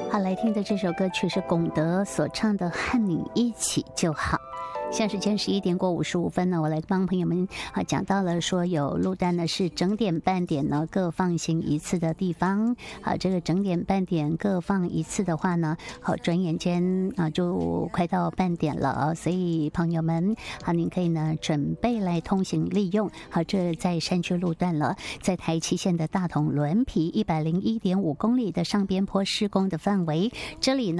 好，来听的这首歌曲是龚德所唱的《和你一起就好》。现在时间11:55呢，我来帮朋友们讲到了说有路段呢是整点半点呢各放行一次的地方。这个整点半点各放一次的话呢，转眼间就快到半点了所以朋友们您可以呢准备来通行利用。这在山区路段了，在台七线的大同轮皮101.5公里的上边坡施工的范围，这里呢